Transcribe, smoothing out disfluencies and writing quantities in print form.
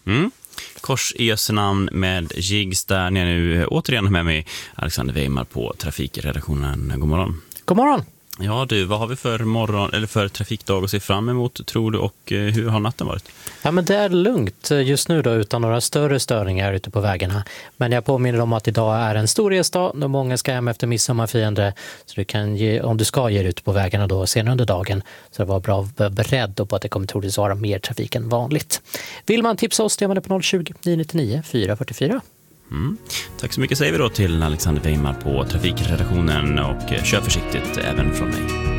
Kors i Östernamn med Jigs där ni är nu återigen med mig, Alexander Weimar på Trafikredaktionen. God morgon. God morgon. Ja du, vad har vi för trafikdag att se fram emot tror du, och hur har natten varit? Ja, men det är lugnt just nu då, utan några större störningar ute på vägarna. Men jag påminner om att idag är en stor resdag då många ska hem efter midsommarfirande. Så du kan om du ska ge dig ut på vägarna då senare under dagen, så det var bra att vara beredd på att det kommer troligtvis vara mer trafik än vanligt. Vill man tipsa oss, det är man på 020 999 444. Tack så mycket säger vi då till Alexander Weimar på Trafikredaktionen, och kör försiktigt även från mig.